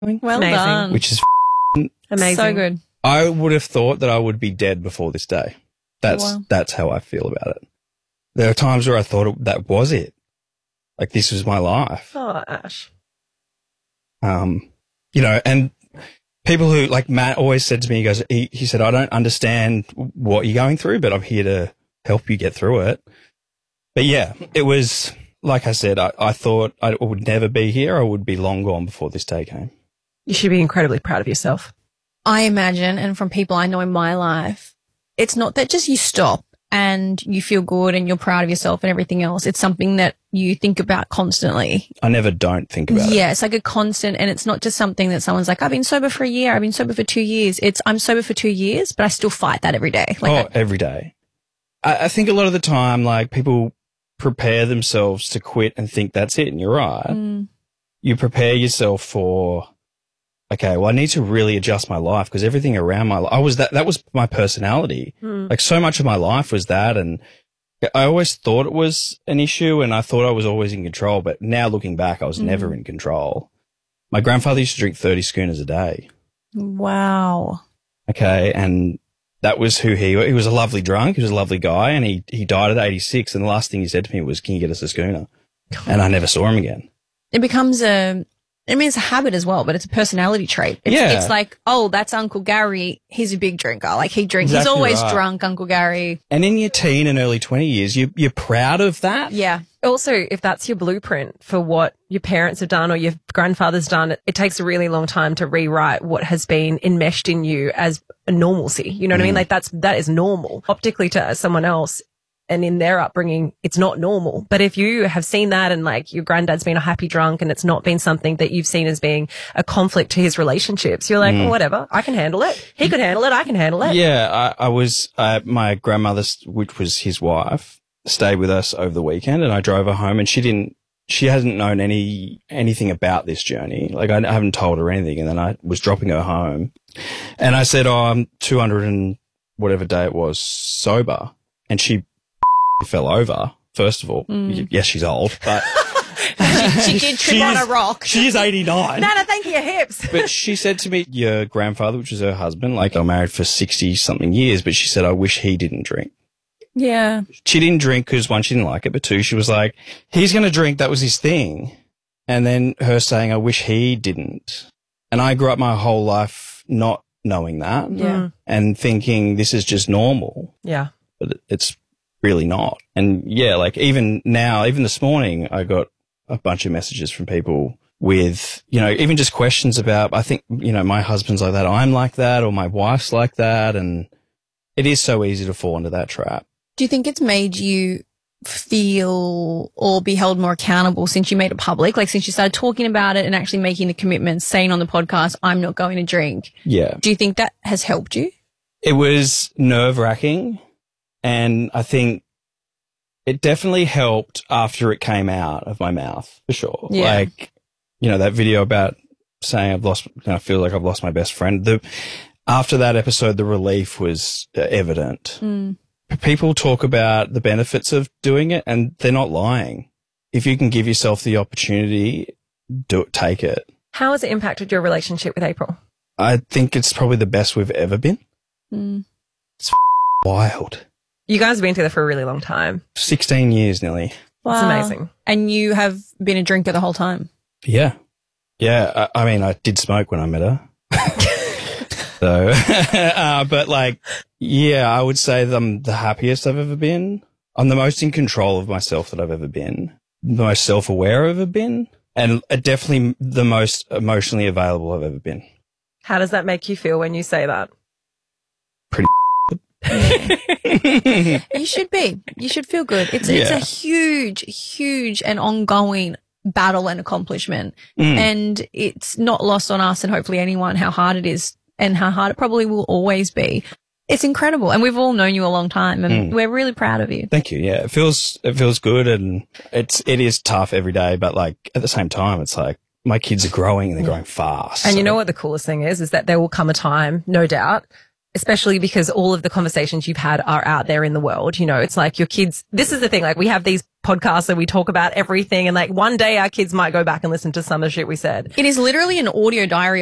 Well Amazing. done. which is Amazing. So good. I would have thought that I would be dead before this day. That's how I feel about it. There are times where I thought that was it. Like, this was my life. Oh, Ash. You know, and people who, like Matt always said to me, he said, I don't understand what you're going through, but I'm here to help you get through it. But yeah, it was, like I said, I thought I would never be here. I would be long gone before this day came. You should be incredibly proud of yourself. I imagine, and from people I know in my life, it's not that just you stop and you feel good and you're proud of yourself and everything else. It's something that you think about constantly. I never don't think about it. Yeah, it's like a constant, and it's not just something that someone's like, I've been sober for a year, I've been sober for 2 years. It's, I'm sober for 2 years, but I still fight that every day. Like every day. I think a lot of the time, like, people prepare themselves to quit and think that's it, and you're right. You prepare yourself for, okay, well, I need to really adjust my life because everything around my life, that was my personality. Like, so much of my life was that, and I always thought it was an issue and I thought I was always in control, but now looking back, I was never in control. My grandfather used to drink 30 schooners a day. wow. Okay, and that was who he was a lovely drunk, he was a lovely guy, and he died at 86, and the last thing he said to me was, can you get us a schooner? And I never saw him again. It becomes it's a habit as well, but it's a personality trait. It's like, oh, that's Uncle Gary. He's a big drinker. Like, he drinks. Exactly He's always right. drunk, Uncle Gary. And in your teen and early 20 years, you're proud of that. Yeah. Also, if that's your blueprint for what your parents have done or your grandfather's done, it takes a really long time to rewrite what has been enmeshed in you as a normalcy. You know what I mean? Like, that is normal. Optically to someone else and in their upbringing, it's not normal. But if you have seen that and, like, your granddad's been a happy drunk and it's not been something that you've seen as being a conflict to his relationships, you're like, whatever, I can handle it. He could handle it. I can handle it. Yeah, I was, my grandmother, which was his wife, stayed with us over the weekend, and I drove her home, and she hasn't known anything about this journey. Like, I haven't told her anything. And then I was dropping her home and I said, oh, I'm 200 and whatever day it was sober. And she fell over, first of all. Yes, she's old, but She did trip on a rock. She is 89. Nana, thank you, your hips. But she said to me, your grandfather, which is her husband, like, I'm married for 60 something years, but she said, I wish he didn't drink. Yeah. She didn't drink because, one, she didn't like it, but two, she was like, he's going to drink. That was his thing. And then her saying, I wish he didn't. And I grew up my whole life not knowing that. Yeah. And thinking this is just normal. Yeah. But it's really not. And yeah, like, even now, even this morning, I got a bunch of messages from people with, you know, even just questions about, I think, you know, my husband's like that, I'm like that, or my wife's like that. And it is so easy to fall into that trap. Do you think it's made you feel or be held more accountable since you made it public? Like, since you started talking about it and actually making the commitment, saying on the podcast, I'm not going to drink. Yeah. Do you think that has helped you? It was nerve-wracking, and I think it definitely helped after it came out of my mouth, for sure. Yeah. Like, you know, that video about saying I feel like I've lost my best friend. After that episode, the relief was evident. People talk about the benefits of doing it, and they're not lying. If you can give yourself the opportunity, take it. How has it impacted your relationship with April? I think it's probably the best we've ever been. It's wild. You guys have been together for a really long time. 16 years nearly. Wow. It's amazing. And you have been a drinker the whole time? Yeah. Yeah. I mean, I did smoke when I met her. So, but like, yeah, I would say that I'm the happiest I've ever been. I'm the most in control of myself that I've ever been. The most self-aware I've ever been. And definitely the most emotionally available I've ever been. How does that make you feel when you say that? Pretty You should be. You should feel good. It's a huge and ongoing battle and accomplishment. And it's not lost on us and hopefully anyone how hard it is and how hard it probably will always be. It's incredible. And we've all known you a long time and we're really proud of you. Thank you. Yeah. It feels good, and it is tough every day, but like at the same time, it's like my kids are growing and they're growing fast. And you know what the coolest thing is that there will come a time, no doubt, especially because all of the conversations you've had are out there in the world. You know, it's like your kids, this is the thing, like we have these podcasts and we talk about everything, and like one day our kids might go back and listen to some of the shit we said. It is literally an audio diary